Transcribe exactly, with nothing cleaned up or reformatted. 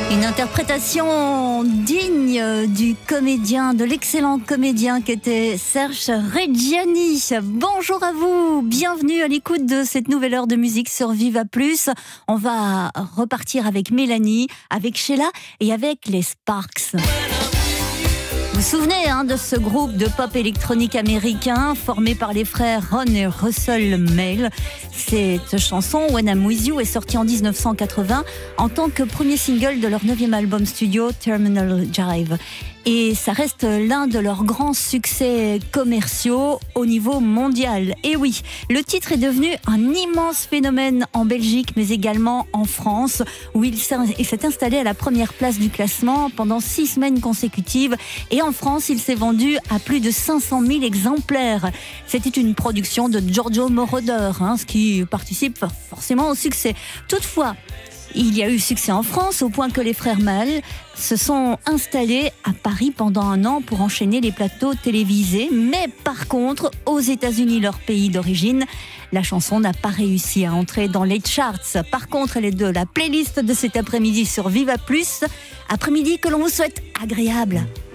Une interprétation digne du comédien, de l'excellent comédien qu'était Serge Reggiani. Bonjour à vous, bienvenue à l'écoute de cette nouvelle heure de musique sur Viva Plus. On va repartir avec Mélanie, avec Sheila et avec les Sparks. Vous vous souvenez hein, de ce groupe de pop électronique américain formé par les frères Ron et Russell Mael. Cette chanson, When I'm With You, est sortie en dix-neuf cent quatre-vingts en tant que premier single de leur neuvième album studio, Terminal Drive. Et ça reste l'un de leurs grands succès commerciaux au niveau mondial. Et oui, le titre est devenu un immense phénomène en Belgique, mais également en France, où il s'est installé à la première place du classement pendant six semaines consécutives. Et en France, il s'est vendu à plus de cinq cent mille exemplaires. C'était une production de Giorgio Moroder, hein, ce qui participe forcément au succès. Toutefois, il y a eu succès en France au point que les frères Mael se sont installés à Paris pendant un an pour enchaîner les plateaux télévisés. Mais par contre, aux États-Unis, leur pays d'origine, la chanson n'a pas réussi à entrer dans les charts. Par contre, elle est de la playlist de cet après-midi sur Viva Plus. Après-midi que l'on vous souhaite agréable.